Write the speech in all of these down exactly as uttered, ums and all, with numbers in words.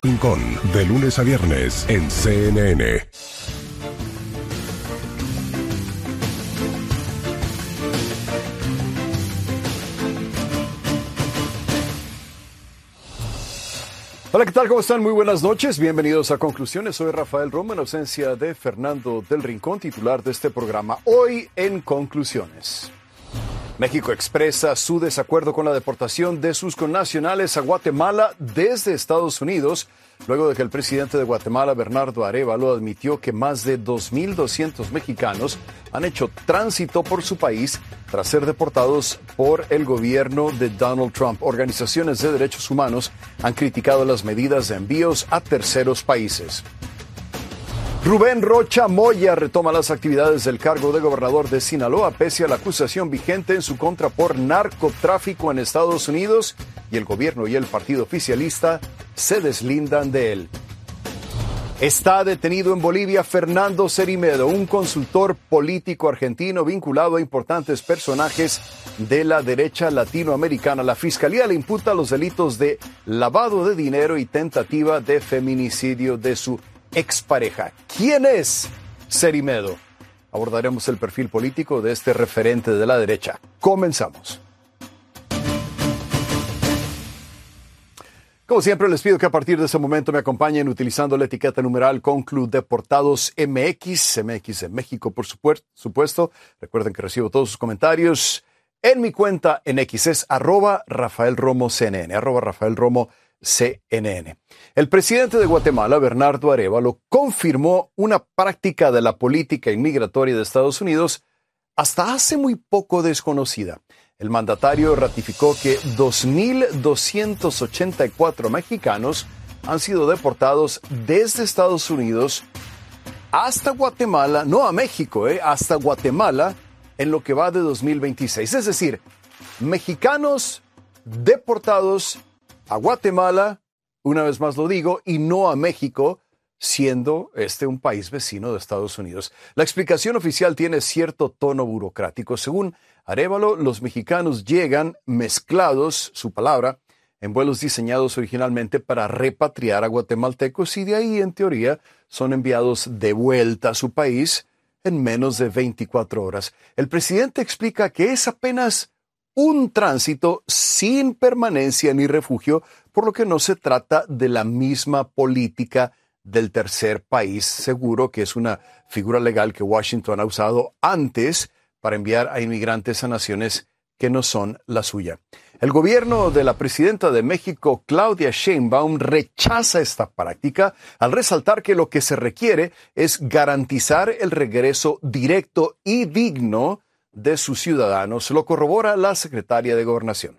Rincón, de lunes a viernes en C N N. Hola, ¿qué tal? ¿Cómo están? Muy buenas noches. Bienvenidos a Conclusiones. Soy Rafael Romo, en ausencia de Fernando del Rincón, titular de este programa. Hoy en Conclusiones. México expresa su desacuerdo con la deportación de sus connacionales a Guatemala desde Estados Unidos, luego de que el presidente de Guatemala, Bernardo Arévalo, admitió que más de dos mil doscientos mexicanos han hecho tránsito por su país tras ser deportados por el gobierno de Donald Trump. Organizaciones de derechos humanos han criticado las medidas de envíos a terceros países. Rubén Rocha Moya retoma las actividades del cargo de gobernador de Sinaloa pese a la acusación vigente en su contra por narcotráfico en Estados Unidos, y el gobierno y el partido oficialista se deslindan de él. Está detenido en Bolivia Fernando Cerimedo, un consultor político argentino vinculado a importantes personajes de la derecha latinoamericana. La fiscalía le imputa los delitos de lavado de dinero y tentativa de feminicidio de su expareja. ¿Quién es Cerimedo? Abordaremos el perfil político de este referente de la derecha. Comenzamos. Como siempre, les pido que a partir de ese momento me acompañen utilizando la etiqueta numeral Conclu Deportados M X, M X de México, por supuesto. Recuerden que recibo todos sus comentarios en mi cuenta en X, es arroba Rafael Romo C N N, arroba Rafael Romo C N N. El presidente de Guatemala, Bernardo Arévalo, confirmó una práctica de la política inmigratoria de Estados Unidos hasta hace muy poco desconocida. El mandatario ratificó que dos mil doscientos ochenta y cuatro mexicanos han sido deportados desde Estados Unidos hasta Guatemala, no a México, eh, hasta Guatemala en lo que va de dos mil veintiséis. Es decir, mexicanos deportados a Guatemala, una vez más lo digo, y no a México, siendo este un país vecino de Estados Unidos. La explicación oficial tiene cierto tono burocrático. Según Arévalo, los mexicanos llegan mezclados, su palabra, en vuelos diseñados originalmente para repatriar a guatemaltecos y de ahí, en teoría, son enviados de vuelta a su país en menos de veinticuatro horas. El presidente explica que es apenas un tránsito sin permanencia ni refugio, por lo que no se trata de la misma política del tercer país seguro, que es una figura legal que Washington ha usado antes para enviar a inmigrantes a naciones que no son la suya. El gobierno de la presidenta de México, Claudia Sheinbaum, rechaza esta práctica al resaltar que lo que se requiere es garantizar el regreso directo y digno de sus ciudadanos. Lo corrobora la secretaria de Gobernación.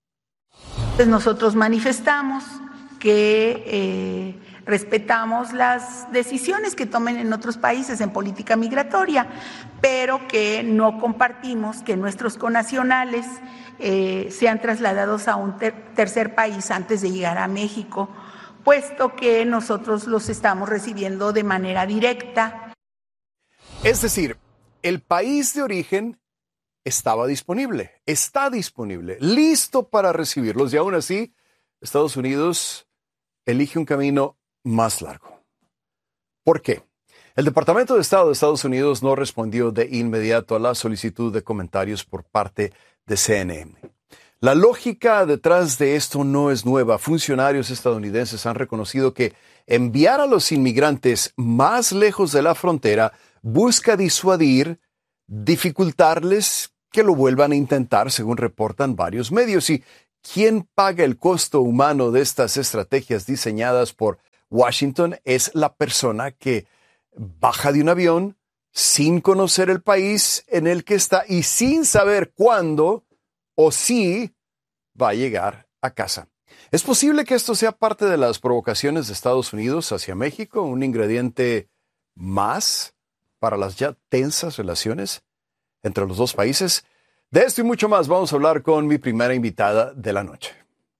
Nosotros manifestamos que eh, respetamos las decisiones que tomen en otros países en política migratoria, pero que no compartimos que nuestros connacionales eh, sean trasladados a un ter- tercer país antes de llegar a México, puesto que nosotros los estamos recibiendo de manera directa. Es decir, el país de origen estaba disponible, está disponible, listo para recibirlos, y aún así, Estados Unidos elige un camino más largo. ¿Por qué? El Departamento de Estado de Estados Unidos no respondió de inmediato a la solicitud de comentarios por parte de C N N. La lógica detrás de esto no es nueva. Funcionarios estadounidenses han reconocido que enviar a los inmigrantes más lejos de la frontera busca disuadir, dificultarles que lo vuelvan a intentar, según reportan varios medios. ¿Y quién paga el costo humano de estas estrategias diseñadas por Washington? Es la persona que baja de un avión sin conocer el país en el que está y sin saber cuándo o si va a llegar a casa. ¿Es posible que esto sea parte de las provocaciones de Estados Unidos hacia México, un ingrediente más para las ya tensas relaciones entre los dos países? De esto y mucho más vamos a hablar con mi primera invitada de la noche.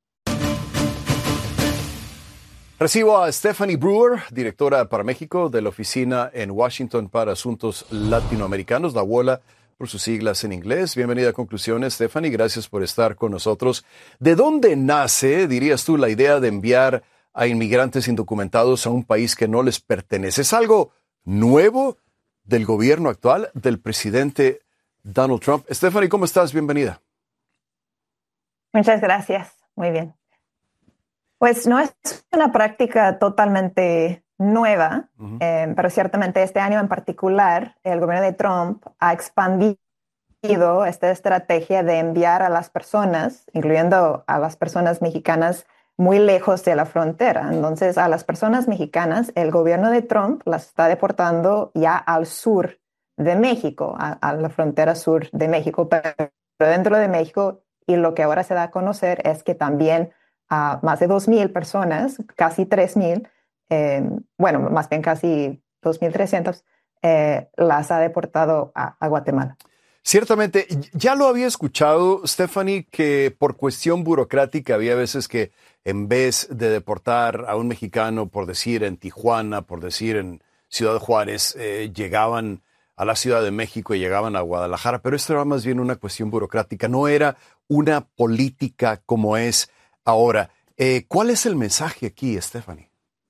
Recibo a Stephanie Brewer, directora para México de la Oficina en Washington para Asuntos Latinoamericanos, la WOLA por sus siglas en inglés. Bienvenida a Conclusiones, Stephanie, gracias por estar con nosotros. ¿De dónde nace, dirías tú, la idea de enviar a inmigrantes indocumentados a un país que no les pertenece. ¿Es algo nuevo del gobierno actual, del presidente Donald Trump? Stephanie, ¿cómo estás? Bienvenida. Muchas gracias. Muy bien. Pues no es una práctica totalmente nueva, uh-huh. eh, pero ciertamente este año en particular el gobierno de Trump ha expandido esta estrategia de enviar a las personas, incluyendo a las personas mexicanas, muy lejos de la frontera. Entonces, a las personas mexicanas, el gobierno de Trump las está deportando ya al sur de México, a, a la frontera sur de México, pero dentro de México, y lo que ahora se da a conocer es que también a más de dos mil personas, casi tres mil, eh, bueno, más bien casi dos mil trescientos, eh, las ha deportado a, a Guatemala. Ciertamente, ya lo había escuchado, Stephanie, que por cuestión burocrática había veces que en vez de deportar a un mexicano, por decir en Tijuana, por decir en Ciudad Juárez, eh, llegaban a la Ciudad de México y llegaban a Guadalajara, pero esto era más bien una cuestión burocrática, no era una política como es ahora. Eh, ¿Cuál es el mensaje aquí, Stephanie?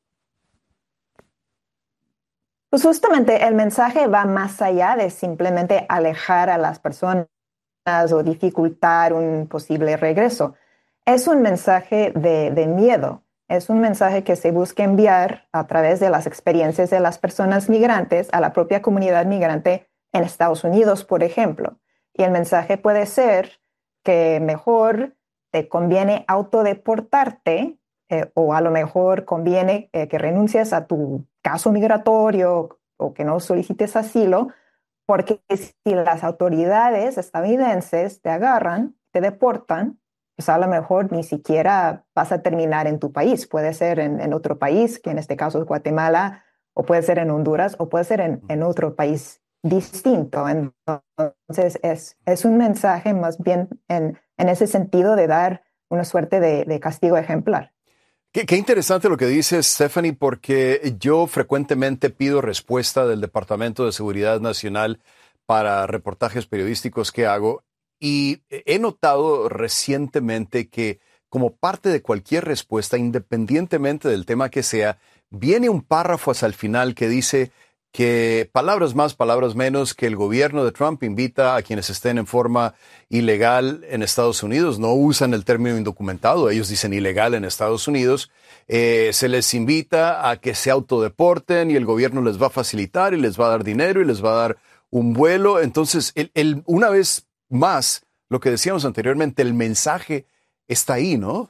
Pues justamente el mensaje va más allá de simplemente alejar a las personas o dificultar un posible regreso. Es un mensaje de, de miedo. Es un mensaje que se busca enviar a través de las experiencias de las personas migrantes a la propia comunidad migrante en Estados Unidos, por ejemplo. Y el mensaje puede ser que mejor te conviene autodeportarte eh, o a lo mejor conviene eh, que renuncies a tu caso migratorio o que no solicites asilo, porque si las autoridades estadounidenses te agarran, te deportan, pues a lo mejor ni siquiera vas a terminar en tu país. Puede ser en, en otro país, que en este caso es Guatemala, o puede ser en Honduras, o puede ser en, en otro país distinto. Entonces es, es un mensaje más bien en, en ese sentido de dar una suerte de, de castigo ejemplar. Qué, qué interesante lo que dices, Stephanie, porque yo frecuentemente pido respuesta del Departamento de Seguridad Nacional para reportajes periodísticos que hago. Y he notado recientemente que como parte de cualquier respuesta, independientemente del tema que sea, viene un párrafo hasta el final que dice que palabras más, palabras menos, que el gobierno de Trump invita a quienes estén en forma ilegal en Estados Unidos. No usan el término indocumentado, ellos dicen ilegal en Estados Unidos. Eh, se les invita a que se autodeporten y el gobierno les va a facilitar y les va a dar dinero y les va a dar un vuelo. Entonces, el, el, una vez más, lo que decíamos anteriormente, el mensaje está ahí, ¿no?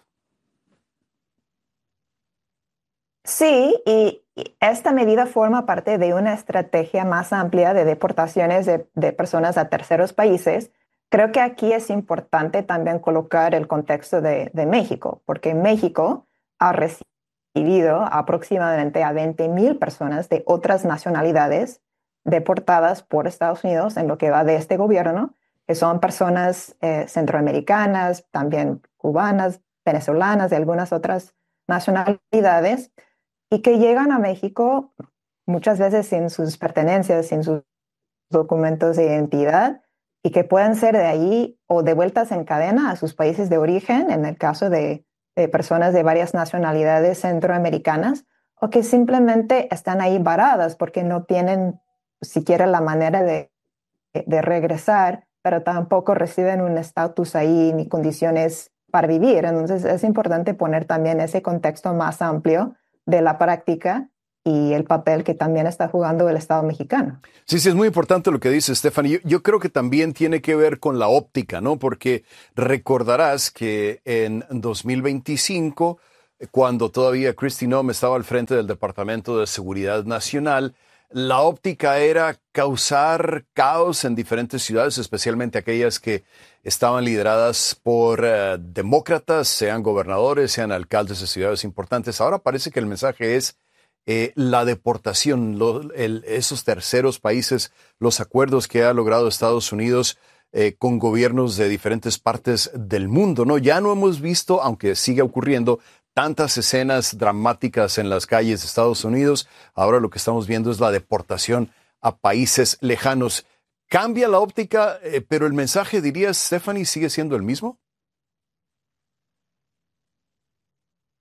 Sí, y esta medida forma parte de una estrategia más amplia de deportaciones de, de personas a terceros países. Creo que aquí es importante también colocar el contexto de, de México, porque México ha recibido aproximadamente a veinte mil personas de otras nacionalidades deportadas por Estados Unidos en lo que va de este gobierno, que son personas eh, centroamericanas, también cubanas, venezolanas, de algunas otras nacionalidades, y que llegan a México muchas veces sin sus pertenencias, sin sus documentos de identidad, y que pueden ser de ahí o devueltas en cadena a sus países de origen, en el caso de, de personas de varias nacionalidades centroamericanas, o que simplemente están ahí varadas porque no tienen siquiera la manera de, de regresar, pero tampoco reciben un estatus ahí ni condiciones para vivir. Entonces es importante poner también ese contexto más amplio de la práctica y el papel que también está jugando el Estado mexicano. Sí, sí, es muy importante lo que dice Stephanie. Yo, yo creo que también tiene que ver con la óptica, ¿no? Porque recordarás que en dos mil veinticinco, cuando todavía Kristi Noem estaba al frente del Departamento de Seguridad Nacional, la óptica era causar caos en diferentes ciudades, especialmente aquellas que estaban lideradas por uh, demócratas, sean gobernadores, sean alcaldes de ciudades importantes. Ahora parece que el mensaje es eh, la deportación, lo, el, esos terceros países, los acuerdos que ha logrado Estados Unidos eh, con gobiernos de diferentes partes del mundo, ¿no? Ya no hemos visto, aunque sigue ocurriendo, tantas escenas dramáticas en las calles de Estados Unidos. Ahora lo que estamos viendo es la deportación a países lejanos. Cambia la óptica, eh, pero el mensaje, dirías, Stephanie, ¿sigue siendo el mismo?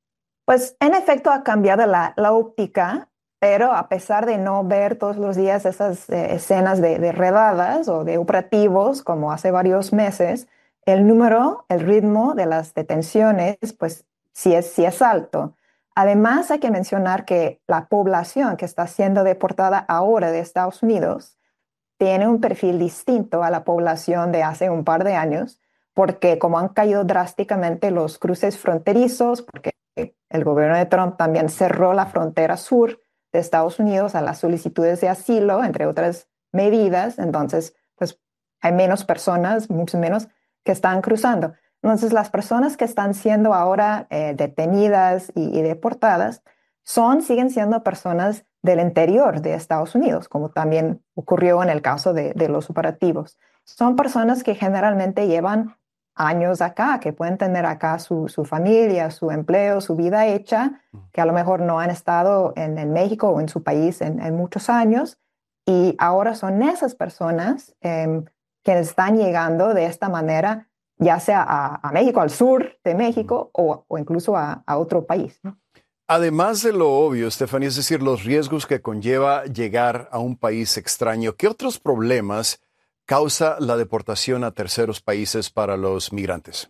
Pues en efecto ha cambiado la, la óptica, pero a pesar de no ver todos los días esas eh, escenas de, de redadas o de operativos como hace varios meses, el número, el ritmo de las detenciones, pues sí es, sí es alto. Además, hay que mencionar que la población que está siendo deportada ahora de Estados Unidos tiene un perfil distinto a la población de hace un par de años, porque como han caído drásticamente los cruces fronterizos, porque el gobierno de Trump también cerró la frontera sur de Estados Unidos a las solicitudes de asilo, entre otras medidas, entonces pues hay menos personas, mucho menos, que están cruzando. Entonces las personas que están siendo ahora eh, detenidas y, y deportadas son, siguen siendo personas del interior de Estados Unidos, como también ocurrió en el caso de, de los operativos. Son personas que generalmente llevan años acá, que pueden tener acá su, su familia, su empleo, su vida hecha, que a lo mejor no han estado en, en México o en su país en, en muchos años, y ahora son esas personas eh, que están llegando de esta manera, ya sea a, a México, al sur de México, o, o incluso a, a otro país, ¿no? Además de lo obvio, Stephanie, es decir, los riesgos que conlleva llegar a un país extraño, ¿qué otros problemas causa la deportación a terceros países para los migrantes?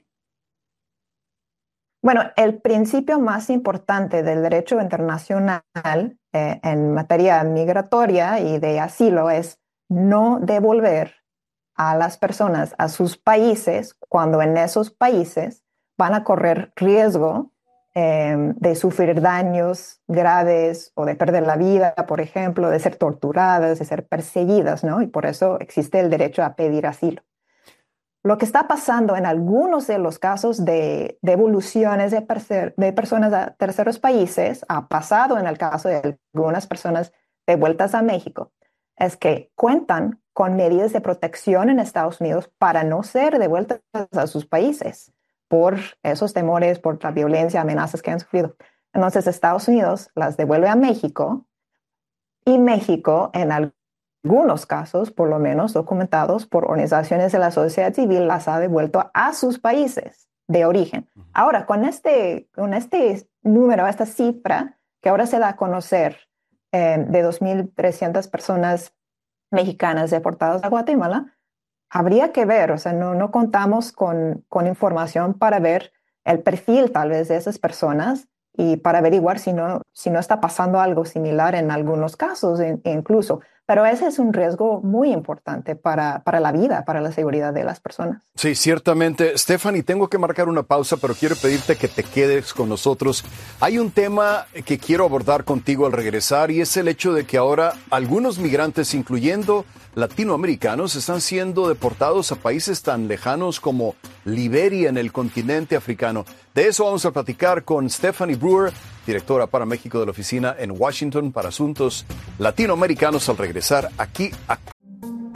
Bueno, el principio más importante del derecho internacional eh, en materia migratoria y de asilo es no devolver a las personas a sus países cuando en esos países van a correr riesgo eh, de sufrir daños graves o de perder la vida, por ejemplo, de ser torturadas, de ser perseguidas, ¿no? Y por eso existe el derecho a pedir asilo. Lo que está pasando en algunos de los casos de devoluciones de, perse- de personas a terceros países, ha pasado en el caso de algunas personas devueltas a México, es que cuentan con medidas de protección en Estados Unidos para no ser devueltas a sus países por esos temores, por la violencia, amenazas que han sufrido. Entonces Estados Unidos las devuelve a México y México en algunos algunos casos, por lo menos documentados por organizaciones de la sociedad civil, las ha devuelto a sus países de origen. Ahora, con este, con este número, esta cifra que ahora se da a conocer eh, de dos mil trescientas personas mexicanas deportadas a Guatemala, habría que ver, o sea, no, no contamos con, con información para ver el perfil tal vez de esas personas y para averiguar si no, si no está pasando algo similar en algunos casos incluso. Pero ese es un riesgo muy importante para, para la vida, para la seguridad de las personas. Sí, ciertamente. Stephanie, tengo que marcar una pausa, pero quiero pedirte que te quedes con nosotros. Hay un tema que quiero abordar contigo al regresar y es el hecho de que ahora algunos migrantes, incluyendo latinoamericanos, están siendo deportados a países tan lejanos como Liberia en el continente africano. De eso vamos a platicar con Stephanie Brewer, directora para México de la Oficina en Washington para Asuntos Latinoamericanos, al regresar aquí a